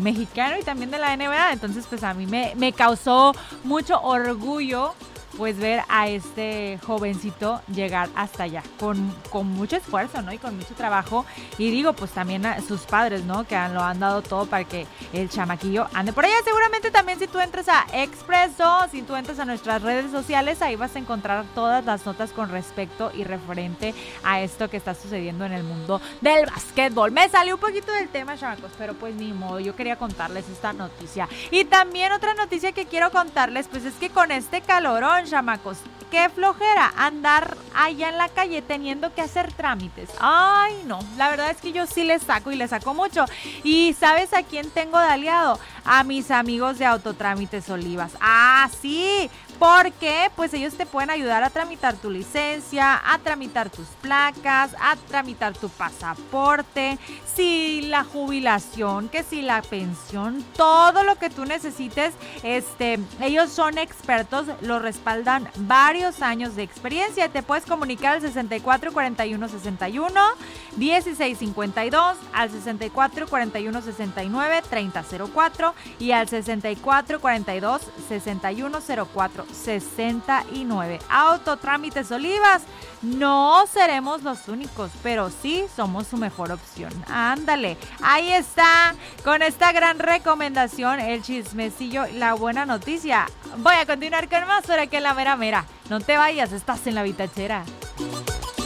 mexicano y también de la NBA. Entonces, pues a mí me causó mucho orgullo pues ver a este jovencito llegar hasta allá con mucho esfuerzo, ¿no? Y con mucho trabajo. Y digo, pues también a sus padres, ¿no? Que lo han dado todo para que el chamaquillo ande por allá. Seguramente también si tú entras a Expresso, si tú entras a nuestras redes sociales, ahí vas a encontrar todas las notas con respecto y referente a esto que está sucediendo en el mundo del básquetbol. Me salió un poquito del tema, chamacos, pero pues ni modo, yo quería contarles esta noticia. Y también otra noticia que quiero contarles, pues es que con este calorón, chamacos, qué flojera andar allá en la calle teniendo que hacer trámites. Ay, no, la verdad es que yo sí les saco y les saco mucho. Y ¿sabes a quién tengo de aliado? A mis amigos de Autotrámites Olivas. Ah, sí, porque pues ellos te pueden ayudar a tramitar tu licencia, a tramitar tus placas, a tramitar tu pasaporte, si la jubilación, que si la pensión, todo lo que tú necesites. Ellos son expertos, lo respaldan varios años de experiencia. Te puedes comunicar al 64 41 61 16 52, al 64 41 69 30 04 y al 64 42 61 04 69. Autotrámites Olivas, no seremos los únicos, pero sí somos su mejor opción. Ándale, ahí está, con esta gran recomendación, el chismecillo, la buena noticia. Voy a continuar con más, ahora que la mera mera. No te vayas, estás en La Vitachera.